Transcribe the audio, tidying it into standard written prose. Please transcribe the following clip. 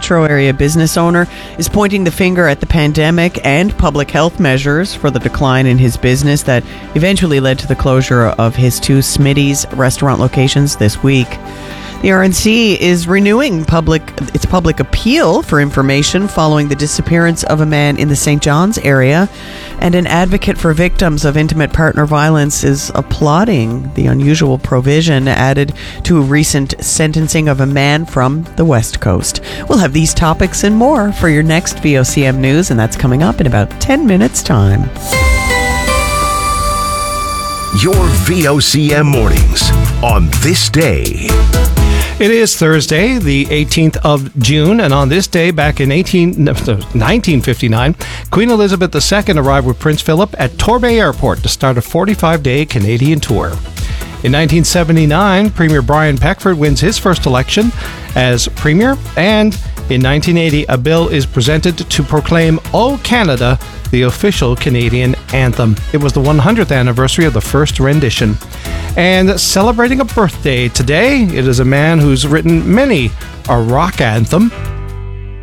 metro area business owner is pointing the finger at the pandemic and public health measures for the decline in his business that eventually led to the closure of his 2 Smitty's restaurant locations this week. The RNC is renewing its public appeal for information following the disappearance of a man in the St. John's area, and an advocate for victims of intimate partner violence is applauding the unusual provision added to a recent sentencing of a man from the West Coast. We'll have these topics and more for your next VOCM News, and that's coming up in about 10 minutes' time. Your VOCM mornings on this day. It is Thursday, the 18th of June, and on this day, back in 1959, Queen Elizabeth II arrived with Prince Philip at Torbay Airport to start a 45-day Canadian tour. In 1979, Premier Brian Peckford wins his first election as Premier, and in 1980, a bill is presented to proclaim O Canada the official Canadian anthem. It was the 100th anniversary of the first rendition. And celebrating a birthday today, it is a man who's written many a rock anthem.